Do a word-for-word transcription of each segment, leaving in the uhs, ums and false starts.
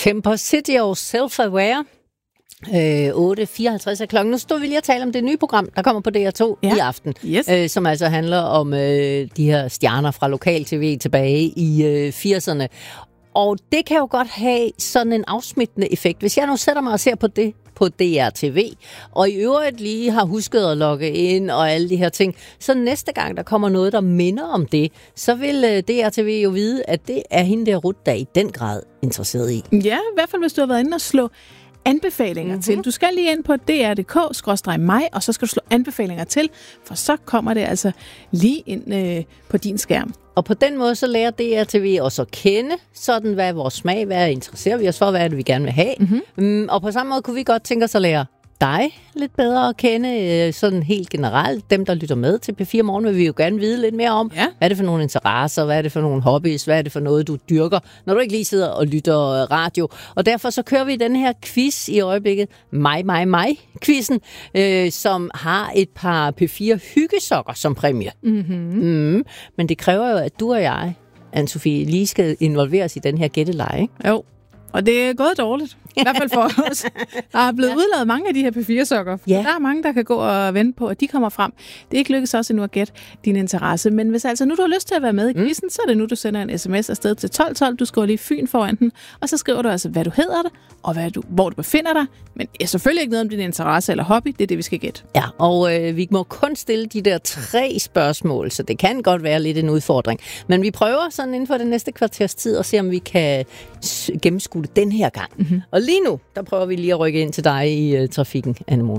Temper City og Self-Aware. Øh, otte fireoghalvtreds er klokken. Nu står vi lige og tale om det nye program, der kommer på D R to ja. i aften, yes. øh, som altså handler om øh, de her stjerner fra lokal-tv tilbage i øh, firserne. Og det kan jo godt have sådan en afsmittende effekt. Hvis jeg nu sætter mig og ser på det på D R T V, og i øvrigt lige har husket at logge ind og alle de her ting, så næste gang der kommer noget, der minder om det, så vil D R T V jo vide, at det er hende der Ruth, der i den grad interesseret i. Ja, i hvert fald hvis du har været inde og slå anbefalinger mm-hmm. til. Du skal lige ind på d r punktum d k skråstreg mig, og så skal du slå anbefalinger til, for så kommer det altså lige ind øh, på din skærm. Og på den måde, så lærer D R T V også at kende, sådan hvad er vores smag, hvad interesserer vi os for, hvad er det, vi gerne vil have. Mm-hmm. Um, og på samme måde kunne vi godt tænke os at lære dig lidt bedre at kende, sådan helt generelt. Dem, der lytter med til P fire Morgen, vil vi jo gerne vide lidt mere om. Ja. Hvad er det for nogle interesser? Hvad er det for nogle hobbies? Hvad er det for noget, du dyrker, når du ikke lige sidder og lytter radio? Og derfor så kører vi den her quiz i øjeblikket, mig, mig, mig-quizzen, øh, som har et par P fire hyggesokker som præmie. Mm-hmm. Mm. Men det kræver jo, at du og jeg, Anne-Sophie, lige skal involveres i den her gætteleje, ikke? Jo. Og det er gået dårligt. I hvert fald for os. Der er blevet ja. udladet mange af de her P fire sokker. Ja. Der er mange, der kan gå og vente på, at de kommer frem. Det er ikke lykkedes også endnu at gætte din interesse. Men hvis altså nu du har lyst til at være med i quizzen, mm. så er det nu, du sender en sms afsted til tolv tolv. Du skriver lige Fyn foran den. Og så skriver du altså, hvad du hedder det, og hvad du, hvor du befinder dig. Men selvfølgelig ikke noget om din interesse eller hobby. Det er det, vi skal gætte. Ja, og øh, vi må kun stille de der tre spørgsmål, så det kan godt være lidt en udfordring. Men vi prøver sådan inden for det næste kvarters tid at se, om vi kan gennemskue det den her gang. Mm-hmm. Og lige nu, der prøver vi lige at rykke ind til dig i uh, trafikken, Anne-Mone.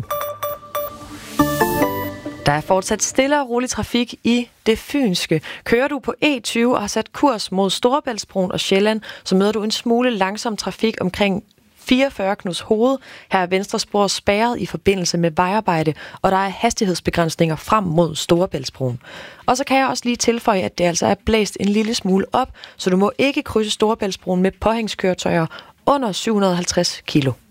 Der er fortsat stille og rolig trafik i det fynske. Kører du på E tyve og har sat kurs mod Storebæltsbroen og Sjælland, så møder du en smule langsom trafik omkring fireogfyrre Knuds Hoved. Her er venstre spor spærret i forbindelse med vejarbejde, og der er hastighedsbegrænsninger frem mod Storebæltsbroen. Og så kan jeg også lige tilføje, at det altså er blæst en lille smule op, så du må ikke krydse Storebæltsbroen med påhængskøretøjer under syv hundrede og halvtreds kilo.